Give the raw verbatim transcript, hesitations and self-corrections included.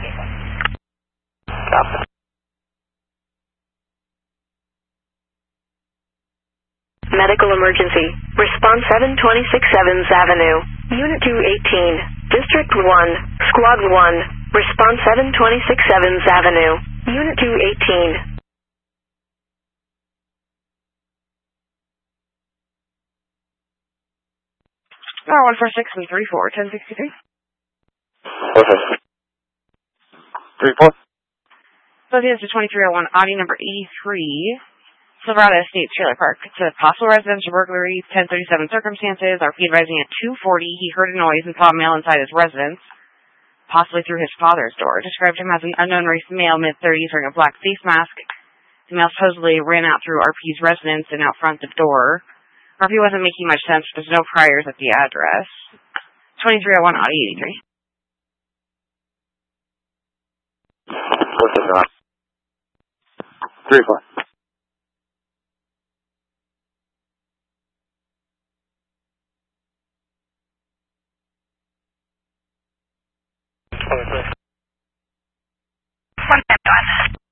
Copy. Medical emergency. Response seven twenty-six seventh Avenue. Unit two eighteen. District one. Squad one. Response seven twenty-six seventh Avenue. Unit two eighteen. Oh, one four six and three four, ten sixty-three. Okay. Three four. So it is the twenty-three oh one Audi number eighty-three, Silverado Estates, Trailer Park. It's a possible residential burglary, ten thirty-seven circumstances. R P advising at two forty. He heard a noise and saw a male inside his residence, possibly through his father's door. Described him as an unknown race male, mid-thirties, wearing a black face mask. The male supposedly ran out through R P's residence and out front the door. R P wasn't making much sense. There's no priors at the address. twenty-three oh one Audi eighty-three. What's this on? Three four. Twenty-three.